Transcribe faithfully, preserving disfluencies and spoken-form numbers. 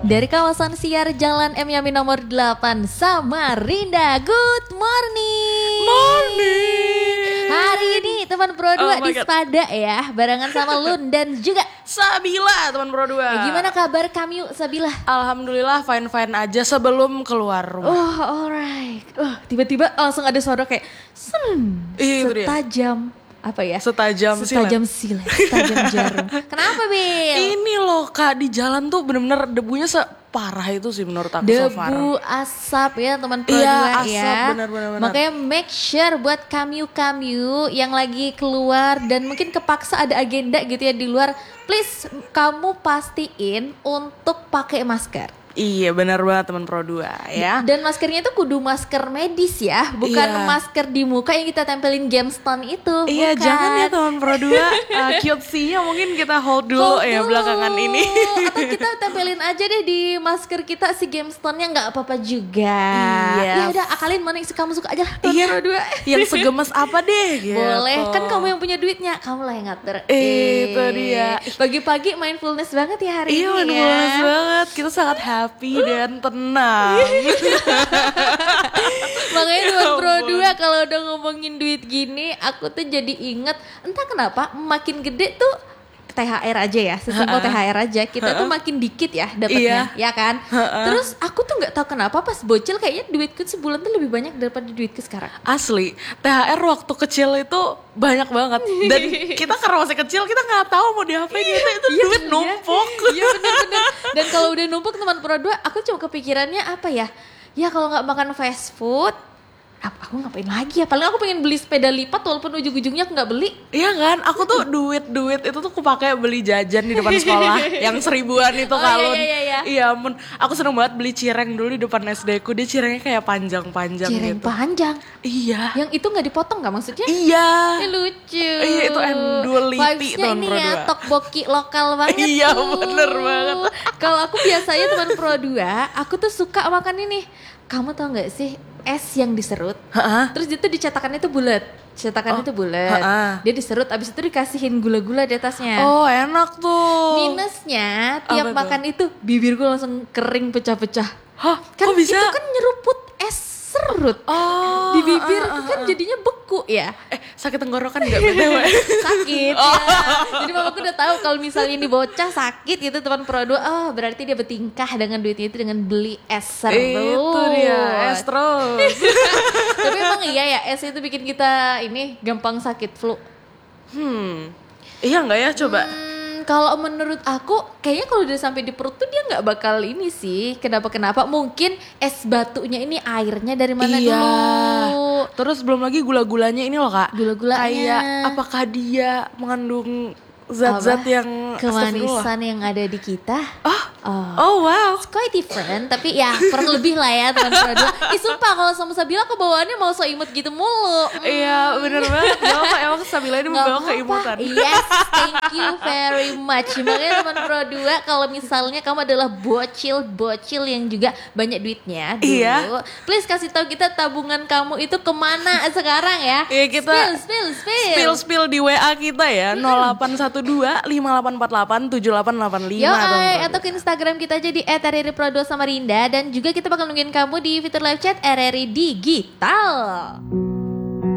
Dari kawasan siar Jalan M Yamin nomor delapan Samarinda. Good morning. Morning. Hari ini teman Pro dua Oh my di God. Spada ya, barengan sama Lun dan juga Sabila teman Pro dua. Ya, gimana kabar kamu Sabila? Alhamdulillah fine-fine aja sebelum keluar rumah. Oh alright. Oh, tiba-tiba langsung ada suara kayak sen, Iya, itu dia. setajam apa ya? Setajam silet. Setajam silet, setajam jarum. Kenapa Bil? Ini loh Kak, di jalan tuh bener-bener debunya separah itu sih menurut aku so far. Debu, asap ya teman Pro Iya, dua asap, ya. benar-benar. Makanya make sure buat kamu-kamu yang lagi keluar dan mungkin kepaksa ada agenda gitu ya di luar, please kamu pastiin untuk pakai masker. Iya benar banget teman Pro dua ya. Dan maskernya itu kudu masker medis ya, bukan Iya. masker di muka yang kita tempelin gemstone itu. Iya bukan. jangan ya teman Pro dua. uh, Cutesy-nya mungkin kita hold dulu Hold ya dulu. belakangan ini. Atau kita tempelin aja deh di masker kita si gemstone-nya, nggak apa-apa juga. Iya. Ya udah akalin mana yang kamu suka aja lah. Teman Iya, Pro dua. yang segemes apa deh gitu. Boleh, kan kamu yang punya duitnya, kamu lah yang ngatur. Eh, itu dia. Pagi-pagi mindfulness banget ya hari Iya, ini ya. mindfulness banget. Kita sangat happy dan tenang. Makanya Ya Teman Pro ampun. dua kalau udah ngomongin duit gini, aku tuh jadi inget, entah kenapa makin gede tuh T H R aja ya, sesimpel T H R aja, kita tuh makin dikit ya dapatnya, ya kan? Terus aku tuh nggak tahu kenapa pas bocil kayaknya duitku sebulan tuh lebih banyak daripada duitku sekarang. Asli, T H R waktu kecil itu banyak banget. Dan kita karena masih kecil, kita nggak tahu mau diapain. Itu, itu Iya, duit bener. numpuk. Iya bener-bener. Dan kalau udah numpuk Teman Pro dua, aku cuma kepikirannya apa ya? Ya kalau nggak makan fast food, apa aku ngapain lagi ya? Paling aku pengen beli sepeda lipat walaupun ujung-ujungnya aku nggak beli. Iya kan, aku tuh duit-duit itu tuh aku pakai beli jajan di depan sekolah yang seribuan itu Oh, kalun. iya, iya, iya. Iya, ampun. Aku seneng banget beli cireng dulu di depan S D ku. Dia cirengnya kayak panjang-panjang Cireng gitu. panjang. Iya. Yang itu nggak dipotong nggak maksudnya? Iya. Eh, lucu. Iya, itu endul lipi, Vibes-nya Teman ini Pro ya dua. tteokbokki lokal banget. Iya, tuh. bener banget. Kalau aku biasanya Teman Pro dua, aku tuh suka makan ini. Kamu tau nggak sih es yang diserut? Ha-ha. Terus itu dicetakannya tuh bulat. Cetakannya Oh, tuh bulat. ha-ha. Dia diserut, abis itu dikasihin gula-gula di atasnya. Oh, enak tuh. Minusnya tiap Apa tuh? makan itu bibirku langsung kering pecah-pecah. Hah, Kan kok bisa? itu kan nyeruput es serut. Oh, Di bibir ah, ah, kan ah. jadinya beku ya. Eh, sakit tenggorokan enggak B T W? Sakit Oh. ya. Jadi mamaku udah tahu kalau misalnya ini bocah sakit gitu Teman Pro dua, oh berarti dia bertingkah dengan duitnya itu dengan beli es serut. Itu dia, es terus. Tapi emang iya ya, es itu bikin kita ini gampang sakit flu. Hmm. Iya enggak ya coba? Hmm, kalau menurut aku kayaknya kalau udah sampai di perut tuh dia nggak bakal ini sih. Kenapa kenapa? Mungkin es batunya ini airnya dari mana Iya. dulu? Terus belum lagi gula-gulanya ini loh Kak. Gula-gulanya. Kayak apakah dia mengandung zat-zat Apa? yang astagfirullah. Kemanisan yang ada di kita. Oh, Oh. oh wow. It's quite different, tapi ya kurang lebih lah ya Teman Pro dua. Ih sumpah kalau sama Sabila aku bawaannya mau so imut gitu mulu. Hmm. Iya bener banget. Gak apa emang Sabila ini Nggak membawa apa-apa. keimutan. Yes, thank you very much. Makanya Teman Pro dua, kalau misalnya kamu adalah bocil-bocil yang juga banyak duitnya dulu, Iya. please kasih tahu kita tabungan kamu itu kemana sekarang ya. Iya, kita spill, spill, spill. Spill-spill di W A kita ya nol delapan satu dua lima delapan empat delapan tujuh delapan delapan lima Yo, Teman ay, Pro atau ke Instagram kita aja di et r r i pro dua samarinda, dan juga kita bakal nungguin kamu di fitur live chat R R I Digital.